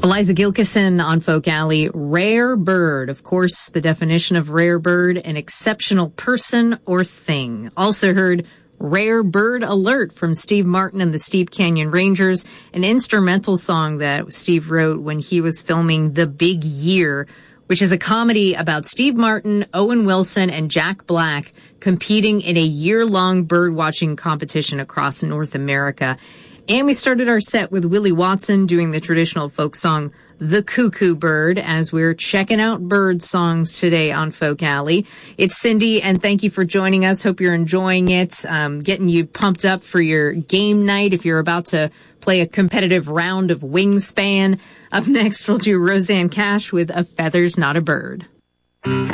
Eliza Gilkison on Folk Alley. Rare bird. Of course, the definition of rare bird, an exceptional person or thing. Also heard Rare Bird Alert from Steve Martin and the Steep Canyon Rangers, an instrumental song that Steve wrote when he was filming The Big Year, which is a comedy about Steve Martin, Owen Wilson, and Jack Black competing in a year-long bird-watching competition across North America. And we started our set with Willie Watson doing the traditional folk song, The Cuckoo Bird, as we're checking out bird songs today on Folk Alley. It's Cindy, and thank you for joining us. Hope you're enjoying it, getting you pumped up for your game night if you're about to play a competitive round of Wingspan. Up next, we'll do Rosanne Cash with A Feather's Not a Bird.